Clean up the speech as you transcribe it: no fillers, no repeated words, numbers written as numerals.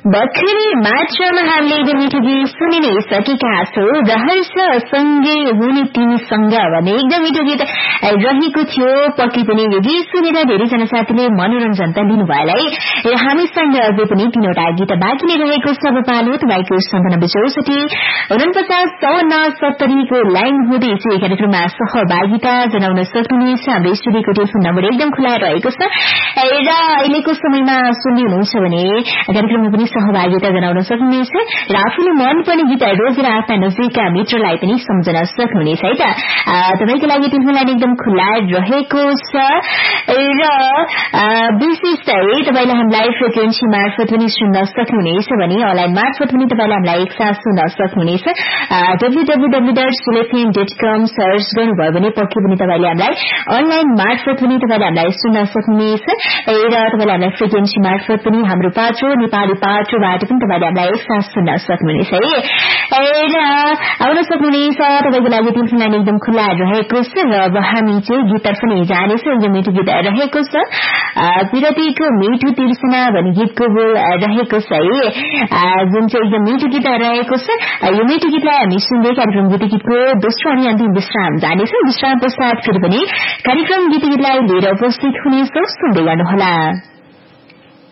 भर्खरै मात्रमा हामीले एकदम मिठो गीत सुनि नै सकेका छौं। रहर्ष सँगै हुने तिमीसँग भन्ने एकदम मिठो गीत रहेको थियो। पक्कै पनि यो गीत सुनेर धेरैजना साथीले मनोरञ्जन त लिनुभयो है। हामीसँग अझै पनि 3वटा गीत बाँकी नै रहेको छ। पालो तपाईँको 97644970 को लाइन हुँदैछ। कार्यक्रममा सहभागिता जनाउन सक्नुहुनेछ। हाम्रो स्टुडियोको टेलिफोन नम्बर एकदम खुला रहेको छ र अहिलेको समयमा सुन्दै हुनुहुन्छ भने कार्यक्रममा पनि सहभागिता जनाउन सक्नुहुनेछ र आफूले मनपर्ने गीत रोजेर आफ्ना नजिकका मित्रलाई पनि सम्झन सक्नुहुनेछ है त। तपाईको लागि टेलिफोन लाइन एकदम खुला रहेको छ र विशेष चाहिँ तपाईले हामीलाई फ्रिक्वेन्सी मार्फत पनि सुन्न सक्नुहुनेछ भने अनलाइन मार्फत पनि तपाईले हामीलाई एकसाथ सुन्न सक्नुहुनेछ। www.sulefm.com सर्च गर्नुभयो भने पक्कै पनि तपाईले हामीलाई अनलाइन मार्फत पनि तपाईले हामीलाई सुन्न सक्नुहुनेछ र तपाईले हामीलाई फ्रिक्वेन्सी मार्फत पनि हाम्रो पात्रो नेपाली पात्रोबाट पनि तपाईले हामीलाई एकसाथ सुन्न सक्नुहुनेछ है र आउन सक्नुहुनेछ। तपाईको लागि टेलिफोन लाइन एकदम खुला रहेको छ र अब हामी चाहिँ गीततर्फ नै जानेछौँ। एकदम मिठो गीत रहेको छ। विरतीको मिठो तिर्सना भन्ने गीतको बोल रहेको छ है, जुन चाहिँ एकदम मिठो गीत रहेको छ। यो मिठो गीतलाई हामी सुन्दै कार्यक्रम गीत गीतको दोस्रो अनि अन्तिम विश्राम जानेछौँ। विश्राम पश्चात फेरि पनि कार्यक्रम गीत गीतलाई लिएर उपस्थित हुनेछौँ। सुन्दै गर्नुहोला।